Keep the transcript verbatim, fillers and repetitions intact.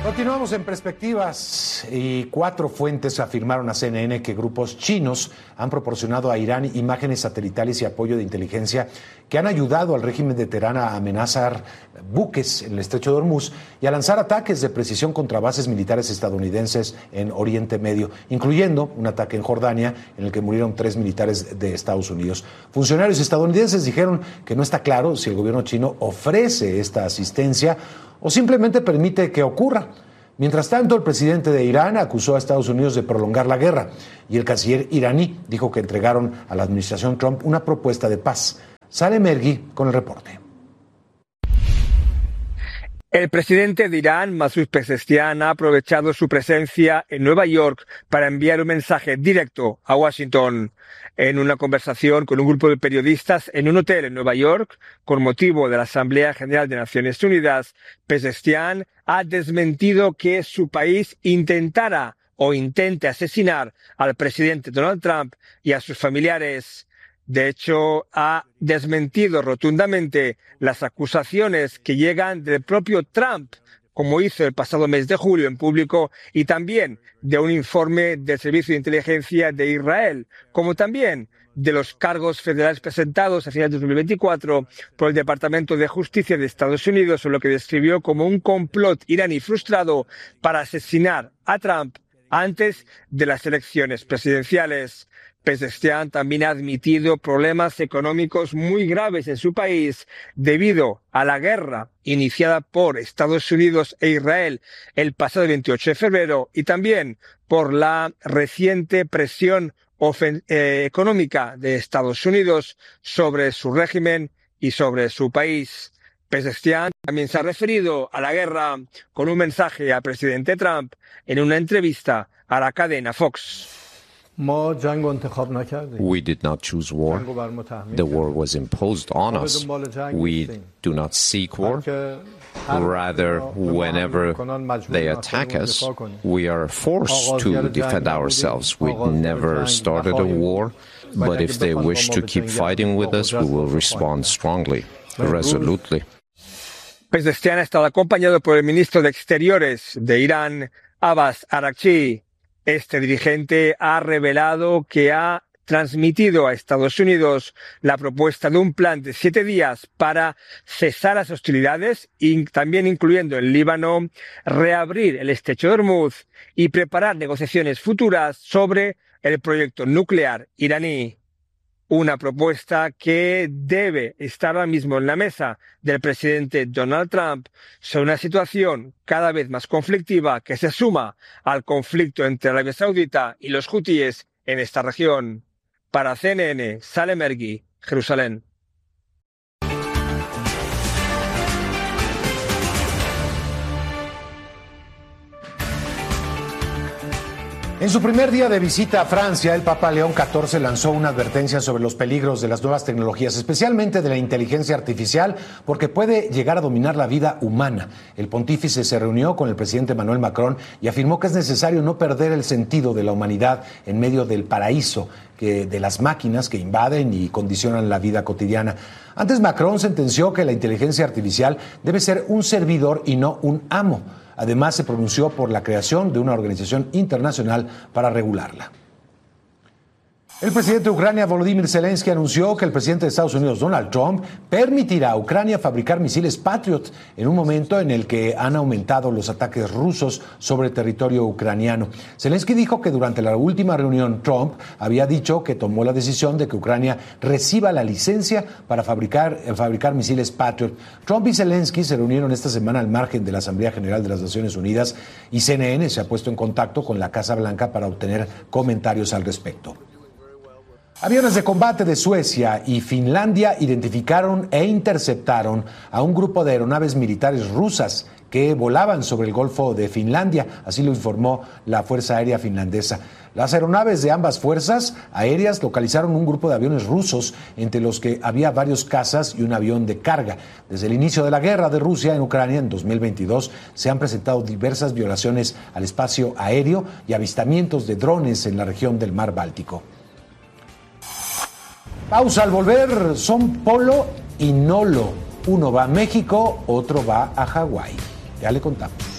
Continuamos en Perspectivas y cuatro fuentes afirmaron a C N N que grupos chinos han proporcionado a Irán imágenes satelitales y apoyo de inteligencia que han ayudado al régimen de Teherán a amenazar buques en el estrecho de Hormuz y a lanzar ataques de precisión contra bases militares estadounidenses en Oriente Medio, incluyendo un ataque en Jordania en el que murieron tres militares de Estados Unidos. Funcionarios estadounidenses dijeron que no está claro si el gobierno chino ofrece esta asistencia o simplemente permite que ocurra. Mientras tanto, el presidente de Irán acusó a Estados Unidos de prolongar la guerra y el canciller iraní dijo que entregaron a la administración Trump una propuesta de paz. Saleh Mergui con el reporte. El presidente de Irán, Masoud Pezeshkian, ha aprovechado su presencia en Nueva York para enviar un mensaje directo a Washington. En una conversación con un grupo de periodistas en un hotel en Nueva York, con motivo de la Asamblea General de Naciones Unidas, Pezeshkian ha desmentido que su país intentara o intente asesinar al presidente Donald Trump y a sus familiares. De hecho, ha desmentido rotundamente las acusaciones que llegan del propio Trump, como hizo el pasado mes de julio en público, y también de un informe del Servicio de Inteligencia de Israel, como también de los cargos federales presentados a finales de dos mil veinticuatro por el Departamento de Justicia de Estados Unidos, sobre lo que describió como un complot iraní frustrado para asesinar a Trump antes de las elecciones presidenciales. Pezeshkian también ha admitido problemas económicos muy graves en su país debido a la guerra iniciada por Estados Unidos e Israel el pasado veintiocho de febrero y también por la reciente presión ofen- eh, económica de Estados Unidos sobre su régimen y sobre su país. Pezeshkian también se ha referido a la guerra con un mensaje al presidente Trump en una entrevista a la cadena Fox. We did not choose war. The war was imposed on us. We do not seek war. Rather, whenever they attack us, we are forced to defend ourselves. We never started a war, but if they wish to keep fighting with us, we will respond strongly, resolutely. Pezeshkian ha estado acompañado por el ministro de Exteriores de Irán, Abbas Araghchi. Este dirigente ha revelado que ha transmitido a Estados Unidos la propuesta de un plan de siete días para cesar las hostilidades, y también incluyendo el Líbano, reabrir el estrecho de Hormuz y preparar negociaciones futuras sobre el proyecto nuclear iraní. Una propuesta que debe estar ahora mismo en la mesa del presidente Donald Trump sobre una situación cada vez más conflictiva que se suma al conflicto entre Arabia Saudita y los hutíes en esta región. Para C N N, Saleh Mergui, Jerusalén. En su primer día de visita a Francia, el Papa León catorce lanzó una advertencia sobre los peligros de las nuevas tecnologías, especialmente de la inteligencia artificial, porque puede llegar a dominar la vida humana. El pontífice se reunió con el presidente Emmanuel Macron y afirmó que es necesario no perder el sentido de la humanidad en medio del paraíso que, de las máquinas que invaden y condicionan la vida cotidiana. Antes, Macron sentenció que la inteligencia artificial debe ser un servidor y no un amo. Además, se pronunció por la creación de una organización internacional para regularla. El presidente de Ucrania, Volodymyr Zelensky, anunció que el presidente de Estados Unidos, Donald Trump, permitirá a Ucrania fabricar misiles Patriot en un momento en el que han aumentado los ataques rusos sobre territorio ucraniano. Zelensky dijo que durante la última reunión Trump había dicho que tomó la decisión de que Ucrania reciba la licencia para fabricar, fabricar misiles Patriot. Trump y Zelensky se reunieron esta semana al margen de la Asamblea General de las Naciones Unidas y C N N se ha puesto en contacto con la Casa Blanca para obtener comentarios al respecto. Aviones de combate de Suecia y Finlandia identificaron e interceptaron a un grupo de aeronaves militares rusas que volaban sobre el Golfo de Finlandia, así lo informó la Fuerza Aérea Finlandesa. Las aeronaves de ambas fuerzas aéreas localizaron un grupo de aviones rusos, entre los que había varios cazas y un avión de carga. Desde el inicio de la guerra de Rusia en Ucrania en dos mil veintidós se han presentado diversas violaciones al espacio aéreo y avistamientos de drones en la región del Mar Báltico. Pausa. Al volver, son Polo y Nolo. Uno va a México, otro va a Hawái. Ya le contamos.